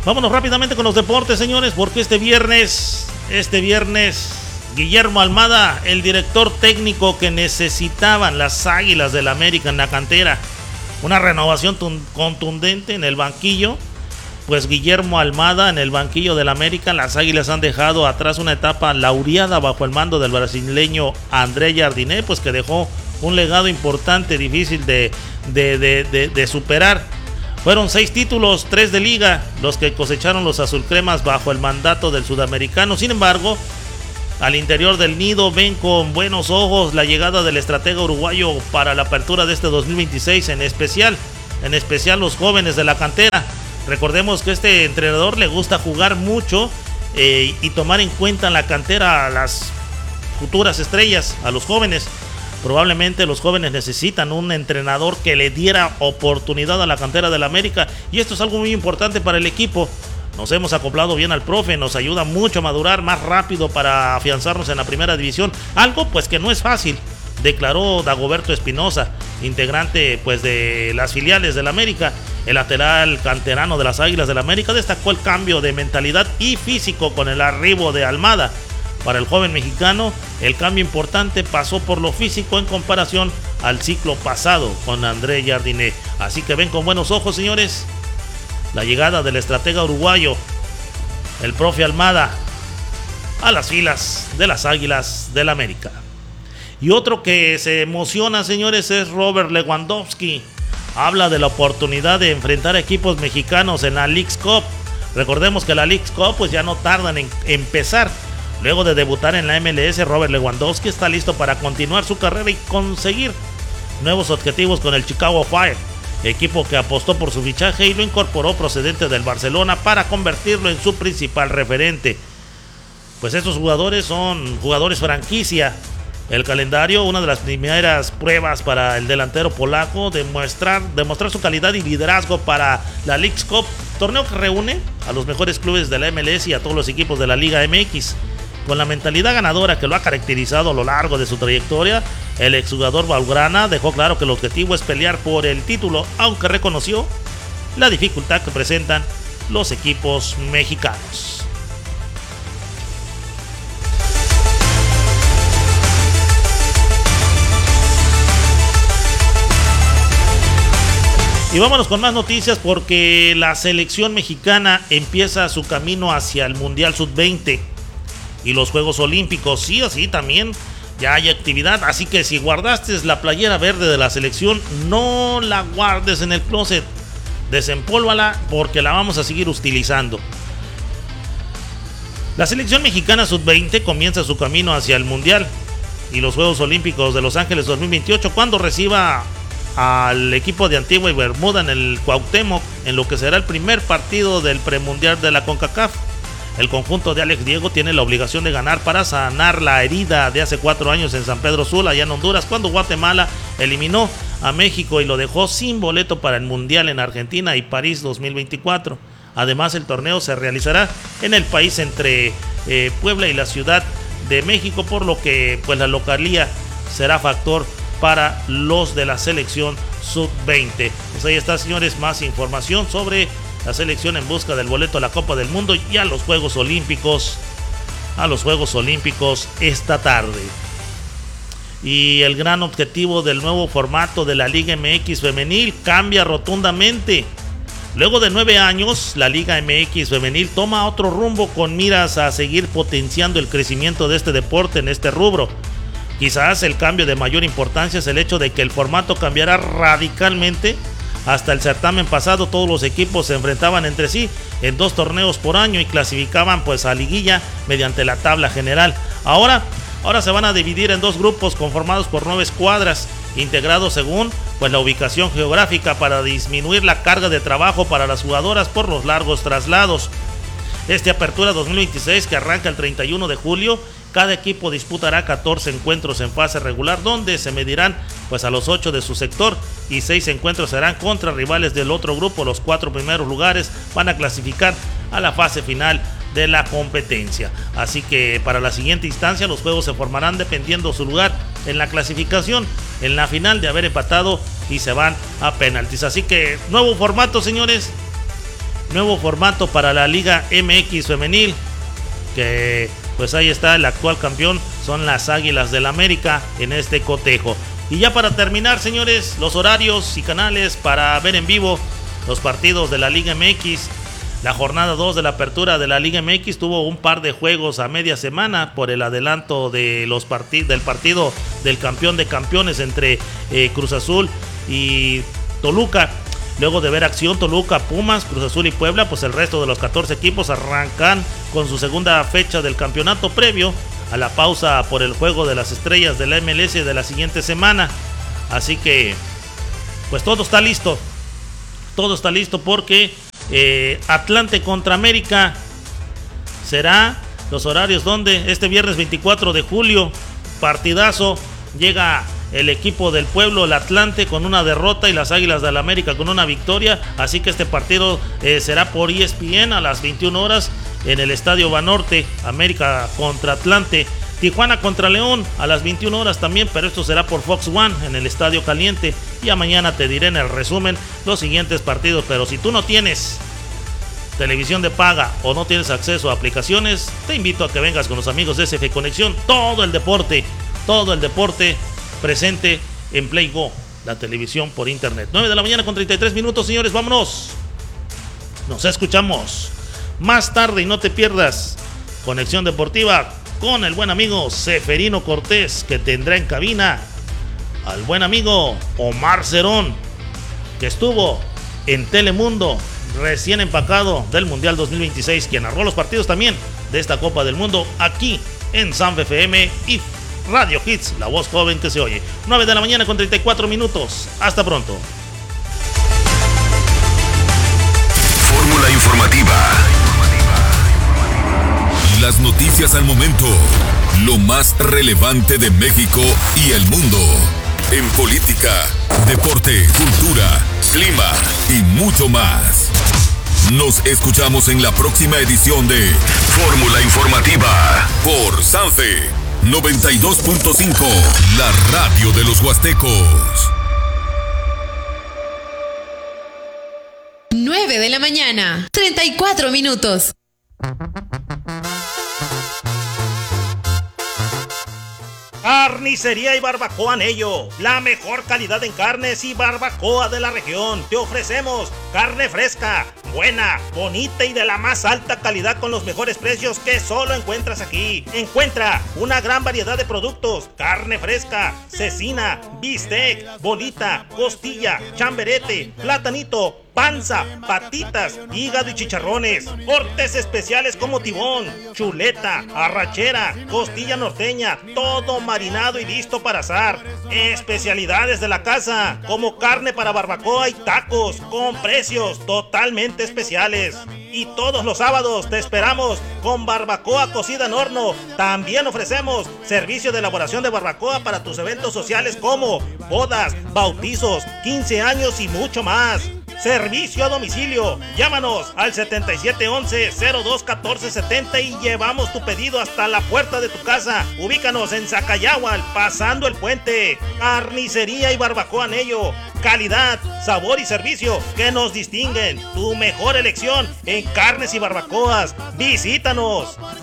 Vámonos rápidamente con los deportes, señores, porque este viernes, Guillermo Almada, el director técnico que necesitaban las Águilas del América en la cantera, una renovación contundente en el banquillo. Pues Guillermo Almada en el banquillo del América, las Águilas han dejado atrás una etapa laureada bajo el mando del brasileño André Jardiné, pues que dejó un legado importante, difícil de superar. Fueron 6 títulos, 3 de liga, los que cosecharon los azulcremas bajo el mandato del sudamericano. Sin embargo, al interior del nido ven con buenos ojos la llegada del estratega uruguayo para la apertura de este 2026, en especial los jóvenes de la cantera. Recordemos que este entrenador le gusta jugar mucho y tomar en cuenta en la cantera a las futuras estrellas, a los jóvenes. Probablemente los jóvenes necesitan un entrenador que le diera oportunidad a la cantera del América, y esto es algo muy importante para el equipo. Nos hemos acoplado bien al profe, nos ayuda mucho a madurar más rápido para afianzarnos en la primera división, algo pues que no es fácil, declaró Dagoberto Espinosa, integrante pues de las filiales del América. El lateral canterano de las Águilas del América destacó el cambio de mentalidad y físico con el arribo de Almada. Para el joven mexicano, el cambio importante pasó por lo físico en comparación al ciclo pasado con André Jardiné. Así que ven con buenos ojos, señores, la llegada del estratega uruguayo, el profe Almada, a las filas de las Águilas del América. Y otro que se emociona, señores, es Robert Lewandowski. Habla de la oportunidad de enfrentar a equipos mexicanos en la Leagues Cup. Recordemos que la Leagues Cup pues ya no tardan en empezar. Luego de debutar en la MLS, Robert Lewandowski está listo para continuar su carrera y conseguir nuevos objetivos con el Chicago Fire, equipo que apostó por su fichaje y lo incorporó procedente del Barcelona para convertirlo en su principal referente. Pues estos jugadores son jugadores franquicia. El calendario, una de las primeras pruebas para el delantero polaco, demostrar su calidad y liderazgo para la Leagues Cup, torneo que reúne a los mejores clubes de la MLS y a todos los equipos de la Liga MX. Con la mentalidad ganadora que lo ha caracterizado a lo largo de su trayectoria, el exjugador blaugrana dejó claro que el objetivo es pelear por el título, aunque reconoció la dificultad que presentan los equipos mexicanos. Y vámonos con más noticias, porque la selección mexicana empieza su camino hacia el Mundial Sub-20 y los Juegos Olímpicos. Sí, así también ya hay actividad, así que si guardaste la playera verde de la selección, no la guardes en el closet, desempólvala porque la vamos a seguir utilizando. La selección mexicana Sub-20 comienza su camino hacia el Mundial y los Juegos Olímpicos de Los Ángeles 2028 cuando reciba al equipo de Antigua y Bermuda en el Cuauhtémoc, en lo que será el primer partido del premundial de la CONCACAF. El conjunto de Alex Diego tiene la obligación de ganar para sanar la herida de hace 4 años en San Pedro Sula, allá en Honduras, cuando Guatemala eliminó a México y lo dejó sin boleto para el Mundial en Argentina y París 2024. Además, el torneo se realizará en el país entre Puebla y la Ciudad de México, por lo que pues la localía será factor para los de la selección Sub-20. Pues ahí está, señores, más información sobre la selección en busca del boleto a la Copa del Mundo y a los Juegos Olímpicos esta tarde. Y el gran objetivo del nuevo formato de la Liga MX Femenil cambia rotundamente. Luego de 9 años, la Liga MX Femenil toma otro rumbo con miras a seguir potenciando el crecimiento de este deporte en este rubro. Quizás el cambio de mayor importancia es el hecho de que el formato cambiará radicalmente. Hasta el certamen pasado todos los equipos se enfrentaban entre sí en 2 torneos por año y clasificaban pues a liguilla mediante la tabla general. Ahora se van a dividir en 2 grupos conformados por 9 escuadras, integrados según pues la ubicación geográfica, para disminuir la carga de trabajo para las jugadoras por los largos traslados. Apertura 2026, que arranca el 31 de julio, cada equipo disputará 14 encuentros en fase regular, donde se medirán pues a los 8 de su sector, y 6 encuentros serán contra rivales del otro grupo. Los 4 primeros lugares van a clasificar a la fase final de la competencia. Así que para la siguiente instancia los juegos se formarán dependiendo su lugar en la clasificación en la final de haber empatado, y se van a penaltis. Así que nuevo formato, señores. nuevo formato para la Liga MX femenil, que pues ahí está, el actual campeón son las Águilas del América en este cotejo. Y ya para terminar, señores, los horarios y canales para ver en vivo los partidos de la Liga MX. La jornada 2 de la apertura de la Liga MX tuvo un par de juegos a media semana por el adelanto de del partido del campeón de campeones entre Cruz Azul y Toluca. Luego de ver acción Toluca, Pumas, Cruz Azul y Puebla, pues el resto de los 14 equipos arrancan con su segunda fecha del campeonato previo a la pausa por el juego de las estrellas de la MLS de la siguiente semana. Así que pues todo está listo porque Atlante contra América será los horarios donde este viernes 24 de julio, partidazo, llega el equipo del pueblo, el Atlante, con una derrota y las Águilas del América con una victoria. Así que este partido será por ESPN a las 21 horas en el Estadio Banorte. América contra Atlante. Tijuana contra León a las 21 horas también, pero esto será por Fox One en el Estadio Caliente. Ya mañana te diré en el resumen los siguientes partidos. Pero si tú no tienes televisión de paga o no tienes acceso a aplicaciones, te invito a que vengas con los amigos de SF Conexión. Todo el deporte presente en Play Go, la televisión por internet. 9 de la mañana con 33 minutos, señores, vámonos. Nos escuchamos más tarde y no te pierdas Conexión Deportiva con el buen amigo Seferino Cortés, que tendrá en cabina al buen amigo Omar Cerón, que estuvo en Telemundo recién empacado del Mundial 2026, quien narró los partidos también de esta Copa del Mundo aquí en Sanfe FM y Radio Hits, la voz joven que se oye. 9 de la mañana con 34 minutos. Hasta pronto. Fórmula informativa. Las noticias al momento. Lo más relevante de México y el mundo. En política, deporte, cultura, clima y mucho más. Nos escuchamos en la próxima edición de Fórmula Informativa por Sanfe 92.5, la radio de los huastecos. 9 de la mañana, 34 minutos. Carnicería y Barbacoa Anello, la mejor calidad en carnes y barbacoa de la región. Te ofrecemos carne fresca, buena, bonita y de la más alta calidad con los mejores precios que solo encuentras aquí. Encuentra una gran variedad de productos: carne fresca, cecina, bistec, bolita, costilla, chamberete, platanito, panza, patitas, hígado y chicharrones, cortes especiales como tibón, chuleta, arrachera, costilla norteña, todo marinado y listo para asar. Especialidades de la casa, como carne para barbacoa y tacos, con precios totalmente especiales. Y todos los sábados te esperamos con barbacoa cocida en horno. También ofrecemos servicio de elaboración de barbacoa para tus eventos sociales como bodas, bautizos, 15 años y mucho más. Servicio a domicilio. Llámanos al 7711-021470 y llevamos tu pedido hasta la puerta de tu casa. Ubícanos en Zacayahual, pasando el puente. Carnicería y Barbacoa Anello. Calidad, sabor y servicio que nos distinguen. Tu mejor elección en carnes y barbacoas. Visítanos.